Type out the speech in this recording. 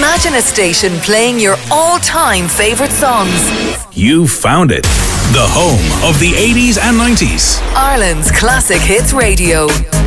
Imagine a station playing your all-time favourite songs. You found it. The home of the 80s and 90s. Ireland's Classic Hits Radio.